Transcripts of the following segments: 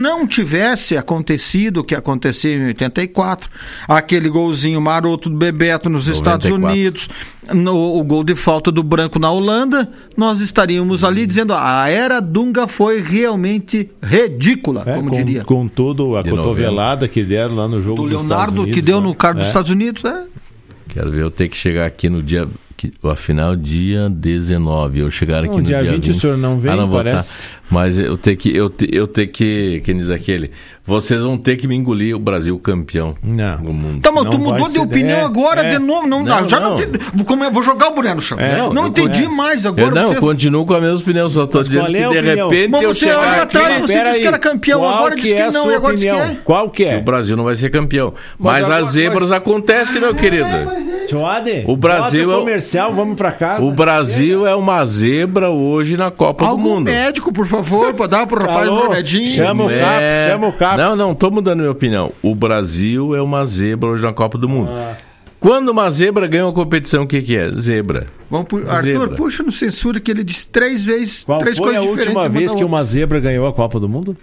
não tivesse acontecido o que aconteceu em 84, aquele golzinho maroto do Bebeto nos 94. Estados Unidos, o gol de falta do Branco na Holanda, nós estaríamos ali dizendo a era Dunga foi realmente ridícula, como diria. Com toda a cotovelada que deram lá no jogo do dos Leonardo, Estados Unidos, que deu no cargo dos Estados Unidos. Quero ver eu ter que chegar aqui no dia... a final dia 19. Eu chegar aqui no dia 20. O senhor não veio, não parece. Mas eu ter que, quem diz aquele, vocês vão ter que me engolir o Brasil campeão do mundo. Tá, mas tu mudou de opinião agora de novo. Não. Vou jogar o boneco no chão. Não entendi mais agora. Eu continuo com a mesma opinião, só tô dizendo que de repente mas você olha atrás e você disse que era campeão, agora diz que não, e agora diz que é. Qual que é? Que o Brasil não vai ser campeão. Mas as zebras acontecem, meu querido. O Brasil vamos pra casa. O Brasil é uma zebra hoje na Copa do Mundo. Médico, por favor, para dar pro rapaz um remedinho. Chama o CAPS. Não, tô mudando minha opinião. O Brasil é uma zebra hoje na Copa do Mundo. Quando uma zebra ganha uma competição, o que é? Zebra. Arthur, puxa no censura que ele disse 3 vezes. Qual 3 foi coisas a diferentes. última vez que uma zebra ganhou a Copa do Mundo?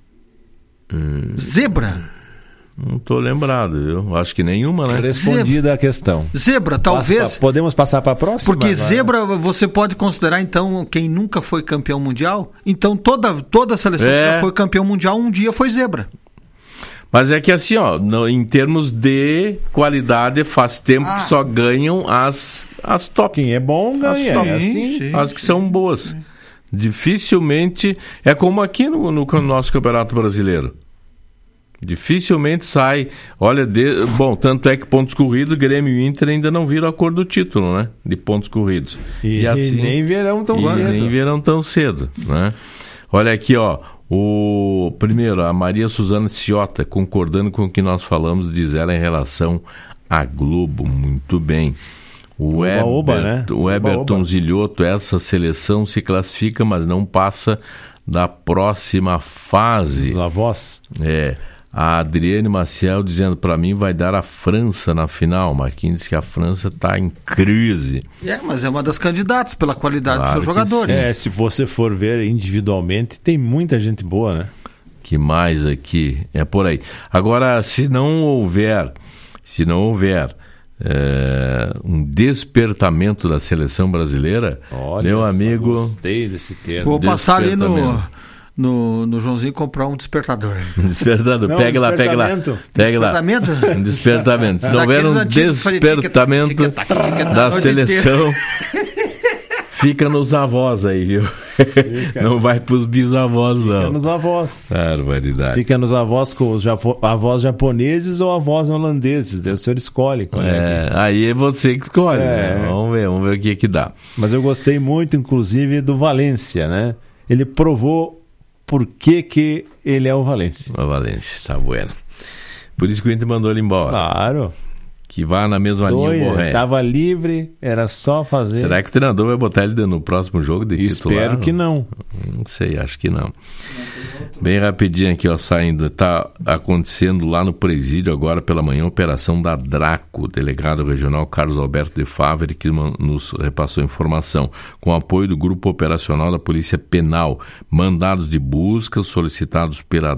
Zebra? Não tô lembrado, viu? Acho que nenhuma, né? Respondida a questão. Zebra, talvez... Podemos passar para a próxima? Porque zebra você pode considerar, então, quem nunca foi campeão mundial. Então, toda a seleção que já foi campeão mundial, um dia foi zebra. Mas é que assim, em termos de qualidade, faz tempo que só ganham as top. Quem é bom ganha. Sim. As que são boas. Dificilmente... É como aqui no nosso Campeonato Brasileiro. Dificilmente sai. Olha, tanto é que pontos corridos, Grêmio e Inter ainda não viram a cor do título, né? De pontos corridos. E assim, nem verão tão cedo. Né? Olha aqui, primeiro, a Maria Suzana Ciota, concordando com o que nós falamos, diz ela em relação à Globo. Muito bem. O Eberton Zilhoto, essa seleção se classifica, mas não passa da próxima fase. Os avós. A Adriane Maciel dizendo, para mim vai dar a França na final. Marquinhos diz que a França está em crise. Mas é uma das candidatas pela qualidade dos seus jogadores. Se você for ver individualmente, tem muita gente boa, né? Que mais aqui? É por aí. Agora, se não houver um despertamento da seleção brasileira, meu amigo... Gostei desse termo. Vou passar ali no Joãozinho comprar um despertador. Despertador, pega lá. Despertamento? Um despertamento. Se não houver um despertamento da seleção, fica nos avós aí, viu? Não vai pros bisavós, não. Fica nos avós. Barbaridade. Fica nos avós com os avós japoneses ou avós holandeses. O senhor escolhe. Aí é você que escolhe. Né? Vamos ver o que dá. Mas eu gostei muito, inclusive, do Valência, né? Ele provou por que ele é o Valência. O Valência, tá bueno. Por isso que o Inter mandou ele embora. Claro. Que vá na mesma linha o Borré. Estava livre, era só fazer. Será que o treinador vai botar ele no próximo jogo de titular? Espero que não. Não sei, acho que não. Bem rapidinho aqui, saindo. Está acontecendo lá no presídio agora pela manhã, operação da Draco. O delegado regional Carlos Alberto de Favre que nos repassou informação. Com apoio do grupo operacional da Polícia Penal. Mandados de busca solicitados pela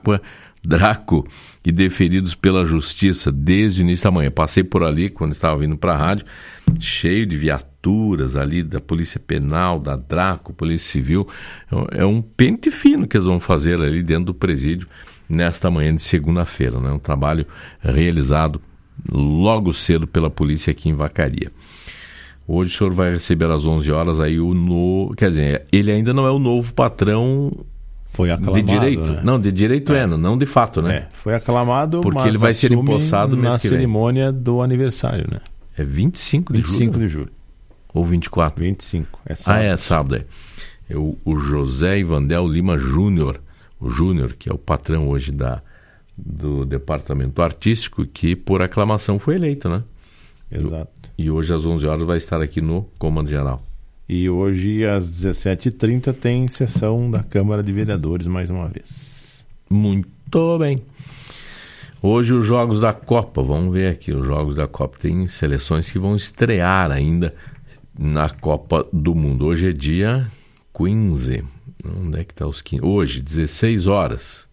Draco e deferidos pela Justiça desde o início da manhã. Passei por ali quando estava vindo para a rádio, cheio de viaturas ali da Polícia Penal, da Draco, Polícia Civil. É um pente fino que eles vão fazer ali dentro do presídio nesta manhã de segunda-feira, né? Um trabalho realizado logo cedo pela polícia aqui em Vacaria. Hoje o senhor vai receber às 11 horas aí quer dizer, ele ainda não é o novo patrão. Foi aclamado, de direito, né? Não, de direito não de fato, né? Foi aclamado, porque ele vai ser empossado na cerimônia do aniversário, né? É 25 de julho. Ou 24? 25, é sábado. É sábado, o José Ivandel Lima Júnior, o Júnior, que é o patrão hoje do departamento artístico, que por aclamação foi eleito, né? Exato. E hoje às 11 horas vai estar aqui no Comando Geral. E hoje, às 17h30, tem sessão da Câmara de Vereadores, mais uma vez. Muito bem. Hoje, os Jogos da Copa. Vamos ver aqui, os Jogos da Copa. Tem seleções que vão estrear ainda na Copa do Mundo. Hoje é dia 15. Onde é que está os 15? Hoje, 16 horas.